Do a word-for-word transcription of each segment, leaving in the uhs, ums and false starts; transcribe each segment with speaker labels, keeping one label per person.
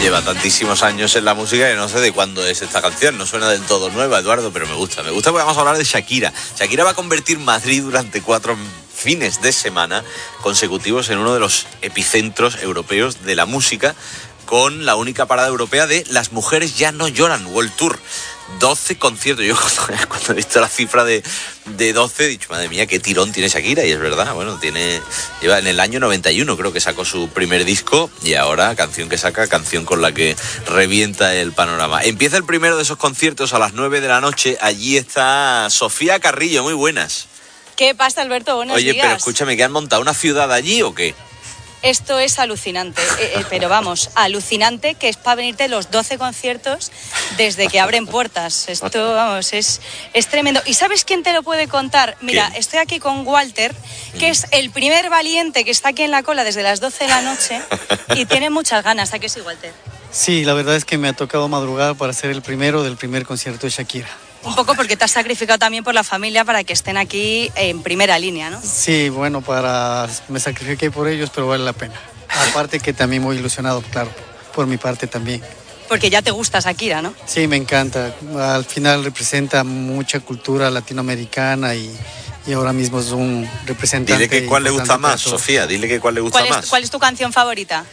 Speaker 1: lleva tantísimos años en la música que no sé de cuándo es esta canción. No suena del todo nueva, Eduardo, pero me gusta. Me gusta porque vamos a hablar de Shakira. Shakira va a convertir Madrid durante cuatro fines de semana consecutivos en uno de los epicentros europeos de la música, con la única parada europea de Las Mujeres Ya No Lloran, World Tour. doce conciertos. Yo cuando, cuando he visto la cifra de, de doce he dicho, madre mía, qué tirón tiene Shakira. Y es verdad, bueno, tiene lleva en el año noventa y uno, creo que sacó su primer disco, y ahora canción que saca, canción con la que revienta el panorama. Empieza el primero de esos conciertos a las nueve de la noche. Allí está Sofía Carrillo, muy buenas.
Speaker 2: ¿Qué pasa, Alberto? Buenos
Speaker 1: Oye,
Speaker 2: días.
Speaker 1: pero escúchame, ¿que han montado una ciudad allí o qué?
Speaker 2: Esto es alucinante, eh, eh, pero vamos, alucinante, que es para venirte los doce conciertos desde que abren puertas. Esto, vamos, es, es tremendo. ¿Y sabes quién te lo puede contar? Mira, ¿quién? Estoy aquí con Walter, que es el primer valiente que está aquí en la cola desde las doce de la noche y tiene muchas ganas. ¿A qué sí, Walter?
Speaker 3: Sí, la verdad es que me ha tocado madrugar para ser el primero del primer concierto de Shakira.
Speaker 2: Un poco porque te has sacrificado también por la familia para que estén aquí en primera línea, ¿no?
Speaker 3: Sí, bueno, para me sacrifiqué por ellos, pero vale la pena. Aparte que también muy ilusionado, claro, por mi parte también.
Speaker 2: Porque ya te gusta Shakira, ¿no?
Speaker 3: Sí, me encanta. Al final representa mucha cultura latinoamericana y, y ahora mismo es un representante.
Speaker 1: Dile que cuál le gusta más, Sofía, dile que cuál le gusta
Speaker 2: ¿Cuál es,
Speaker 1: más.
Speaker 2: ¿Cuál es tu canción favorita?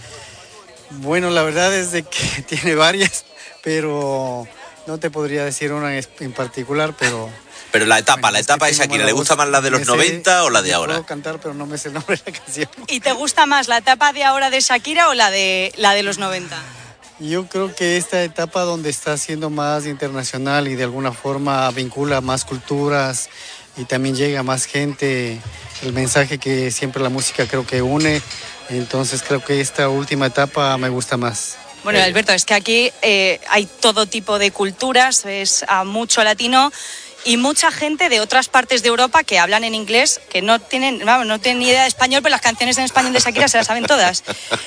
Speaker 3: Bueno, la verdad es de que tiene varias, pero no te podría decir una en particular, pero...
Speaker 1: Pero la etapa,
Speaker 3: bueno,
Speaker 1: la etapa de Shakira, ¿le gusta más la de los noventa o la de ahora?
Speaker 3: Puedo cantar, pero no me sé el nombre de la canción.
Speaker 2: ¿Y te gusta más la etapa de ahora de Shakira o la de, la de los noventa?
Speaker 3: Yo creo que esta etapa donde está siendo más internacional y de alguna forma vincula más culturas y también llega a más gente, el mensaje que siempre la música creo que une, entonces creo que esta última etapa me gusta más.
Speaker 2: Bueno, Alberto, es que aquí eh, hay todo tipo de culturas, es a mucho latino y mucha gente de otras partes de Europa que hablan en inglés, que no tienen, vamos, no tienen ni idea de español, pero las canciones en español de Shakira se las saben todas.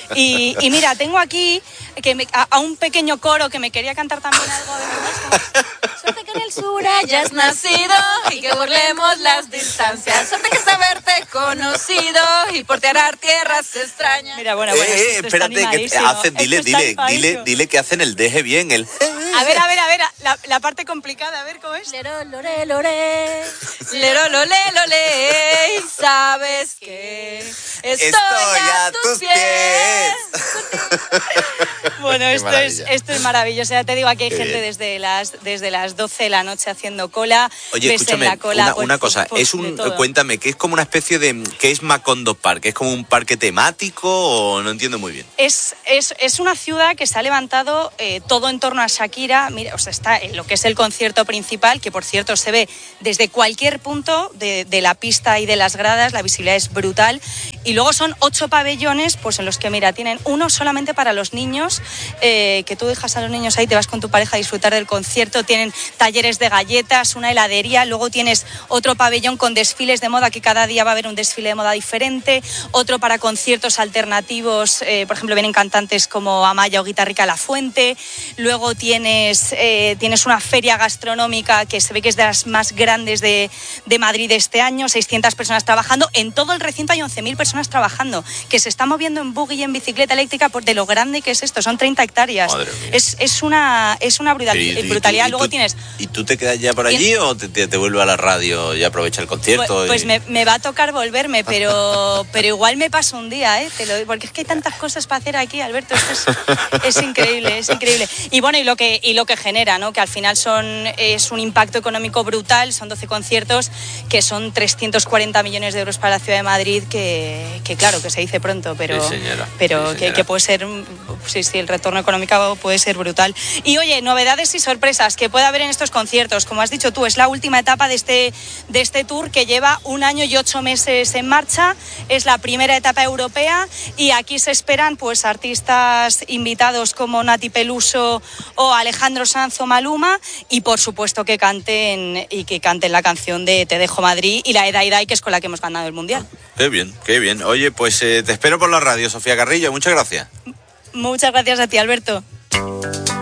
Speaker 2: Y, y mira, tengo aquí que me, a, a un pequeño coro que me quería cantar también algo de verdad. Suerte que en el sur hayas nacido y que burlemos las distancias. Suerte que saberte conocido y por arar tierras extrañas. Mira, bueno, bueno,
Speaker 1: eh,
Speaker 2: esto
Speaker 1: espérate, que hacen, dile, dile, dile, dile que hacen el deje bien, el...
Speaker 2: A ver, a ver, a ver, la, la parte complicada, a ver cómo es. Lero, lore, lore, lero, lole, lole, y sabes que estoy, estoy a tus pies. pies. Bueno, esto es, esto es maravilloso. Ya te digo, aquí hay Qué gente desde las, desde las doce de la noche haciendo cola.
Speaker 1: Oye,
Speaker 2: ves
Speaker 1: escúchame,
Speaker 2: en la cola,
Speaker 1: una,
Speaker 2: pues,
Speaker 1: una cosa,
Speaker 2: pues,
Speaker 1: es un, cuéntame, ¿qué es como una especie de, qué es Macondo Park? ¿Es como un parque temático o no entiendo muy bien?
Speaker 2: Es, es, es una ciudad que se ha levantado eh, todo en torno a Shakira. Mira, o sea, está en lo que es el concierto principal, que por cierto se ve desde cualquier punto de, de la pista y de las gradas, la visibilidad es brutal. Y luego son ocho pabellones, pues en los que, mira, tienen uno solamente para los niños, eh, que tú dejas a los niños ahí, te vas con tu pareja a disfrutar del concierto. Tienen talleres de galletas, una heladería, luego tienes otro pabellón con desfiles de moda, que cada día va a haber un desfile de moda diferente, otro para conciertos alternativos, eh, por ejemplo, vienen cantantes como Amaya o Guitarrica La Fuente. Luego tienes, eh, tienes una feria gastronómica que se ve que es de las más grandes de, de Madrid este año, seiscientas personas trabajando. En todo el recinto hay once mil personas trabajando, que se están moviendo en buggy y en bicicleta eléctrica por de lo grande que es esto, son treinta hectáreas. Es, es una, es una brutal,
Speaker 1: y, y,
Speaker 2: brutalidad.
Speaker 1: Y tú,
Speaker 2: Luego
Speaker 1: y tú,
Speaker 2: tienes...
Speaker 1: ¿Y tú te quedas ya por allí o te, te, te vuelves a la radio y aprovecha el concierto?
Speaker 2: Pues, pues
Speaker 1: y...
Speaker 2: me, me va a tocar volverme, pero, pero igual me paso un día, ¿eh? Te lo, porque es que hay tantas cosas para hacer aquí, Alberto, esto es, es increíble, es increíble. Y bueno, y lo que, y lo que genera, ¿no? Que al final son, es un impacto económico brutal, son doce conciertos, que son trescientos cuarenta millones de euros para la ciudad de Madrid, que, que claro, que se dice pronto, pero,
Speaker 1: sí, señora.
Speaker 2: pero
Speaker 1: sí,
Speaker 2: que, que puede ser, sí, sí, el retorno económico puede ser brutal. Y oye, novedades y sorpresas que puede haber en estos conciertos, como has dicho tú, es la última etapa de este, de este tour que lleva un año y ocho meses en marcha, es la primera etapa europea y aquí se esperan pues artistas invitados como Nati Peluso o Alejandro Sanz o Maluma y por supuesto que canten y que canten la canción de Te Dejo Madrid y la Edai Dai, que es con la que hemos ganado el Mundial.
Speaker 1: Qué bien, qué bien. Oye, pues eh, te espero por la radio, Sofía Carrillo, muchas gracias.
Speaker 2: Muchas gracias a ti, Alberto.